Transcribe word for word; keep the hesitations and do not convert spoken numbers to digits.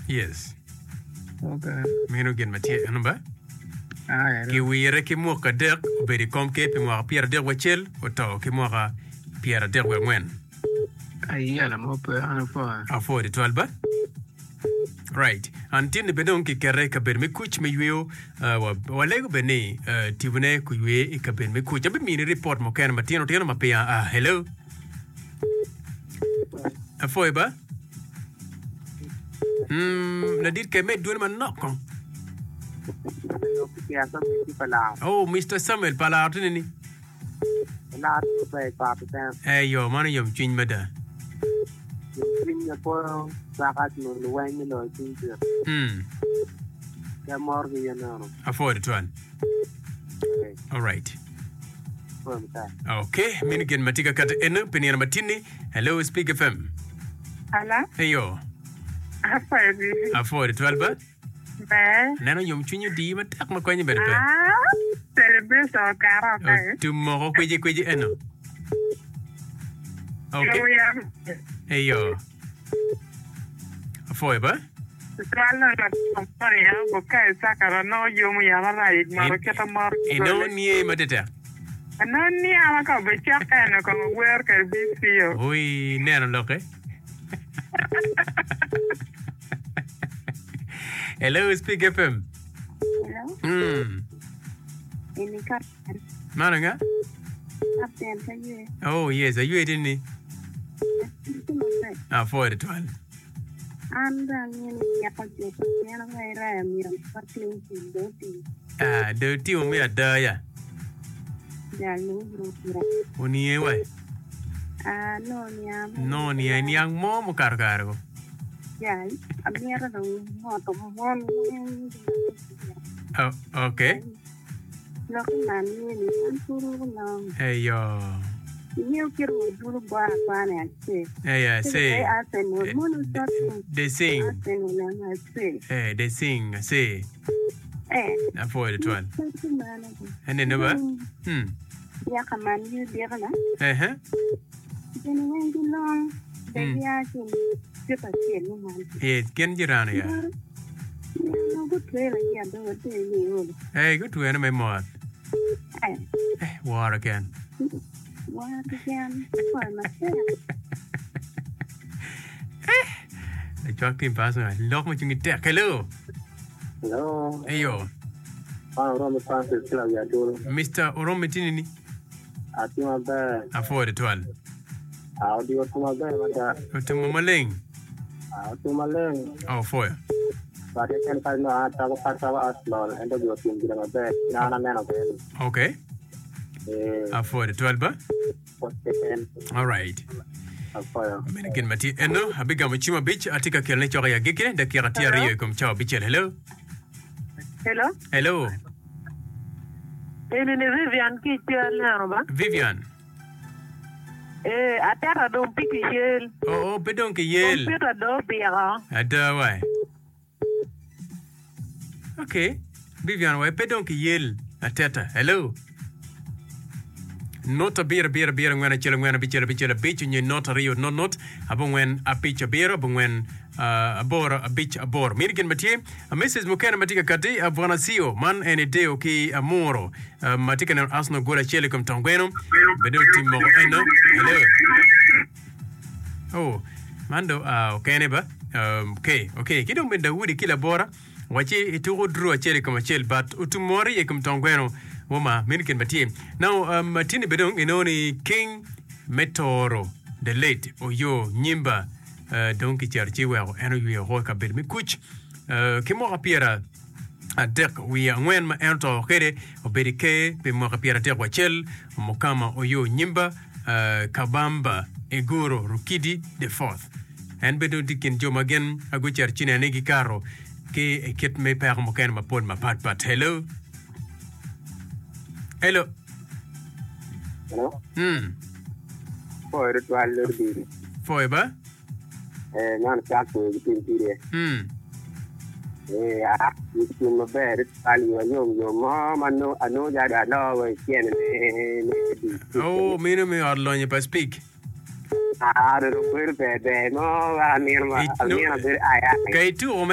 Yes. Okay. Mino gen mati ano ba? Ah, Ki wire ki mo ka dek beri kom ke pe mo pier dek wachel o to ki mo ka pier dek we ngwen. Ai ala mo pe ana fa. A fo de twelve. Right. Antin bedon ki kere ka ber me kuch me yeo wa wale go bene tibune ku yue ka ber me kuch be mini report mo kan matino tino ma pe ah hello. A fo ba? Hmm, na dit ke me duan man nokon. Oh, Mister Samuel pala ni. La tu pe pa pa. Eh yo, man yom chin mada. Yung na po sakat no luway ni lo tin. Hmm. Ya mor ni na no. Afford it one. All right. Okay, minigen matika kata eno penir matini. Hello, Speak F M. Hello. Hey yo. Afford it. Afford it one ba? Ba. Nano yom chinyo di matak makwanya bere ba? Ah. Celebrate so kara ba. Tomorrow kweje kweje eno. Okay. Hey yo. Afford ba? Swallow na company ya boka sakara no yomu ya right maro keta mar. Eno nie mateta. No ni ama ka be chaka na ko wer ka bisio. Oi, neno loke. Hello, Speak F M. Hello. Hmm. Ini ka. Mana nga? Apen ka ye. Oh, yes, are you eating ni? Ah, for it one. Anda ni ya pa je pa na ga ra mi ra pa tin do ti. Ah, do ti o me ada ya. Ya ni ro tira. Oni e wai. Ah, no ni am. No, ni e ni ang mo mo kar kargo. Ya, amira do mo to mo. Oh, okay. Lo ko na ni ni an puro na. Hey yo. Ni o kiro duro ba ba na se. Hey yeah, say. They, they sing. Hey, they sing. Say. Eh. I for it one. And then what? Hmm. Ya kaman yu dia kana. Eh huh. Then when you long, they ya kin kita kin ni man. Yes, ken jirana ya. No good way la ya do te ni. Hey, good way na me mo. Eh. Eh, war again. War again. For my Eh. The jock team pass na. Lock mo chung ite. Hello. Hello. Hey yo. Ah, Rom Francis kila ya duro. Mister Orom metini ni. Ati ma ba. Afford it one. Ah, di wa tuma ba mata. Tumo maling. Ah, tuma leng. Oh, for. Bade kan kan na ta ko ta wa aslo endo di wa tim di ma ba. Na na na ba. Okay. Eh. Afford it twelve ba? All right. Afford. Menigen mati eno abiga mchima beach atika kelne choga ya gekine da kira tia rio kom chao bichel. Hello. Hello. Hello. Ini ni Vivian ki tia na ba? Vivian. Eh, atara do piki yel. Oh, oh, bedon ke yel. Computer do biara. Ada wai. Okay. Vivian wai bedon ke yel ateta. Hello. Nota bira bira bira ngwana chela ngwana bichela bichela bichu nye nota rio no not abungwen a bicha bira abungwen uh, abora a bich abor mirgen matie a Missus Mukena matika kati a Vanasio man ene deo ki amoro uh, matika na asno gola chele kom tangweno bedo timo eno hello oh mando uh, okay neba um, okay okay kido mbenda wudi kila bora wache itugo dru chele kom chele but utumori e kom tangweno Woma Minikin Matim. Now, um, Matini Bedong, you know, King Metoro, the late Oyo Nyimba, uh, Donkey Charchiwa, and we are Roka Bedmi Kuch, uh, Kimora Piera, a deck, we are when my ento Hede, or Bedike, Bimora Piera Wachel, Mokama Oyo Nyimba, uh, Kabamba, Eguro, Rukidi, the fourth. And Bedon Dikin Jomagen, a good Charchina Negi Caro, Ke, a kit me per Mokan, my pon, my pat, but hello. Hello. Hello. Hmm. For it to all the. For ba? Eh, nan chat ko tin tire. Hmm. Eh, ah, you can no bear ali yo yo mama no ano ya da no we kien ne. Oh, mira me arlonya pa speak. Ah, ro per pe no, a mi ma, a mi na per aya. Kai tu